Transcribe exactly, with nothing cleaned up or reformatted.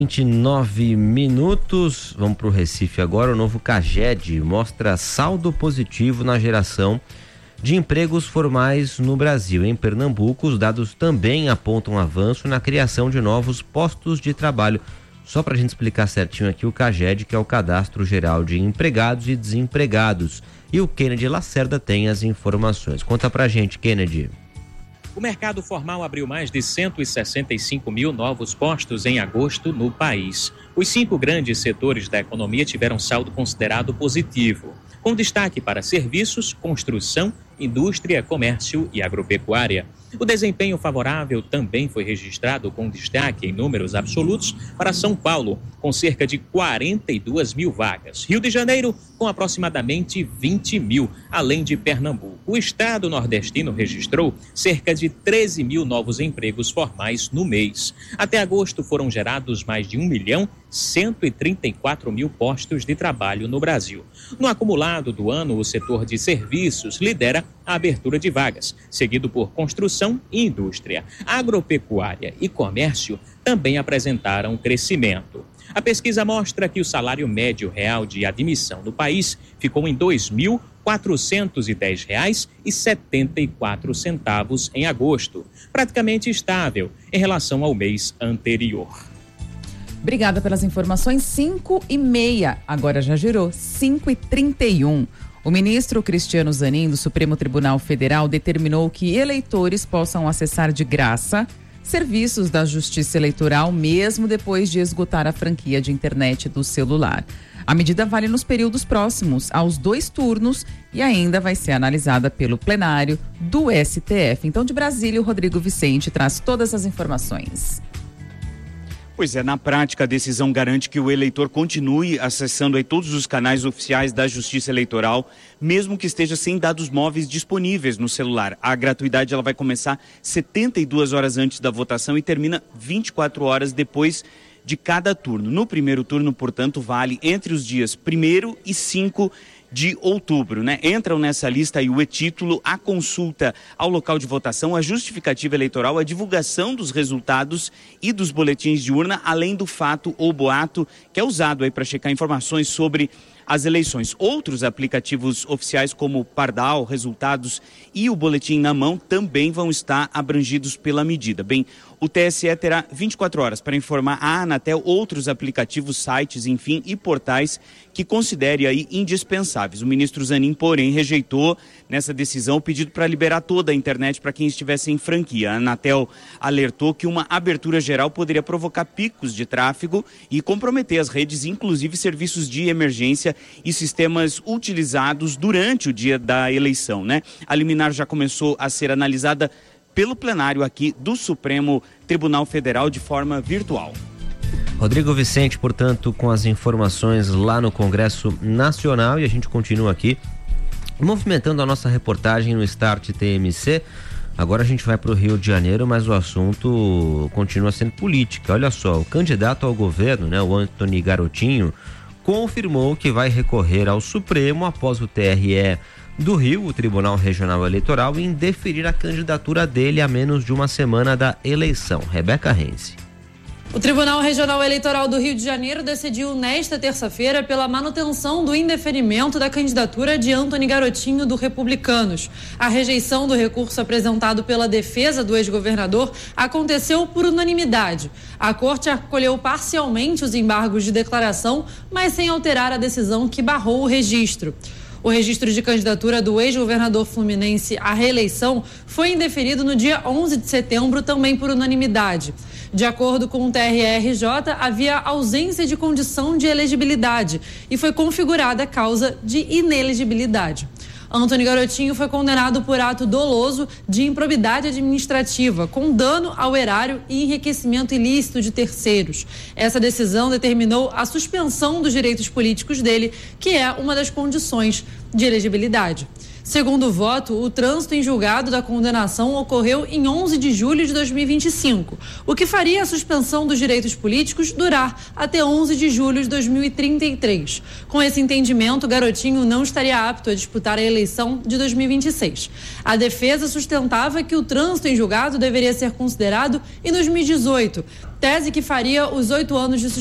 vinte e nove minutos, vamos para o Recife agora. O novo CAGED mostra saldo positivo na geração de empregos formais no Brasil. Em Pernambuco, os dados também apontam avanço na criação de novos postos de trabalho. Só para a gente explicar certinho aqui, o CAGED, que é o Cadastro Geral de Empregados e Desempregados. E o Kennedy Lacerda tem as informações. Conta pra gente, Kennedy. O mercado formal abriu mais de cento e sessenta e cinco mil novos postos em agosto no país. Os cinco grandes setores da economia tiveram saldo considerado positivo, com destaque para serviços, construção, indústria, comércio e agropecuária. O desempenho favorável também foi registrado com destaque em números absolutos para São Paulo, com cerca de quarenta e duas mil vagas. Rio de Janeiro, com aproximadamente vinte mil, além de Pernambuco. O estado nordestino registrou cerca de treze mil novos empregos formais no mês. Até agosto foram gerados mais de um milhão cento e trinta e quatro mil postos de trabalho no Brasil. No acumulado do ano, o setor de serviços lidera a abertura de vagas, seguido por construção e indústria. Agropecuária e comércio também apresentaram crescimento. A pesquisa mostra que o salário médio real de admissão no país ficou em dois mil quatrocentos e dez reais e setenta e quatro centavos em agosto, praticamente estável em relação ao mês anterior. Obrigada pelas informações. Cinco e meia, agora já girou, cinco e trinta e um. O ministro Cristiano Zanin, do Supremo Tribunal Federal, determinou que eleitores possam acessar de graça serviços da Justiça Eleitoral, mesmo depois de esgotar a franquia de internet do celular. A medida vale nos períodos próximos aos dois turnos e ainda vai ser analisada pelo plenário do S T F. Então, de Brasília, o Rodrigo Vicente traz todas as informações. Pois é, na prática a decisão garante que o eleitor continue acessando aí todos os canais oficiais da Justiça Eleitoral, mesmo que esteja sem dados móveis disponíveis no celular. A gratuidade ela vai começar setenta e duas horas antes da votação e termina vinte e quatro horas depois de cada turno. No primeiro turno, portanto, vale entre os dias primeiro e cinco de outubro, né? Entram nessa lista aí o e-título, a consulta ao local de votação, a justificativa eleitoral, a divulgação dos resultados e dos boletins de urna, além do fato ou boato que é usado aí para checar informações sobre as eleições. Outros aplicativos oficiais como o Pardal, Resultados e o Boletim na Mão também vão estar abrangidos pela medida. Bem, o T S E terá vinte e quatro horas para informar a Anatel outros aplicativos, sites, enfim, e portais que considere aí indispensáveis. O ministro Zanin, porém, rejeitou nessa decisão o pedido para liberar toda a internet para quem estivesse em franquia. A Anatel alertou que uma abertura geral poderia provocar picos de tráfego e comprometer as redes, inclusive serviços de emergência e sistemas utilizados durante o dia da eleição, né? A liminar já começou a ser analisada pelo plenário aqui do Supremo Tribunal Federal de forma virtual. Rodrigo Vicente, portanto, com as informações lá no Congresso Nacional, e a gente continua aqui movimentando a nossa reportagem no Start T M C. Agora a gente vai para o Rio de Janeiro, mas o assunto continua sendo política. Olha só, o candidato ao governo, né, o Antony Garotinho, confirmou que vai recorrer ao Supremo após o T R E do Rio, o Tribunal Regional Eleitoral, indeferir a candidatura dele a menos de uma semana da eleição. Rebeca Rense. O Tribunal Regional Eleitoral do Rio de Janeiro decidiu nesta terça-feira pela manutenção do indeferimento da candidatura de Antony Garotinho do Republicanos. A rejeição do recurso apresentado pela defesa do ex-governador aconteceu por unanimidade. A corte acolheu parcialmente os embargos de declaração, mas sem alterar a decisão que barrou o registro. O registro de candidatura do ex-governador fluminense à reeleição foi indeferido no dia onze de setembro, também por unanimidade. De acordo com o T R R J, havia ausência de condição de elegibilidade e foi configurada a causa de inelegibilidade. Antony Garotinho foi condenado por ato doloso de improbidade administrativa, com dano ao erário e enriquecimento ilícito de terceiros. Essa decisão determinou a suspensão dos direitos políticos dele, que é uma das condições de elegibilidade. Segundo o voto, o trânsito em julgado da condenação ocorreu em onze de julho de dois mil e vinte e cinco, o que faria a suspensão dos direitos políticos durar até onze de julho de dois mil e trinta e três. Com esse entendimento, Garotinho não estaria apto a disputar a eleição de dois mil e vinte e seis. A defesa sustentava que o trânsito em julgado deveria ser considerado em dois mil e dezoito, tese que faria os oito anos de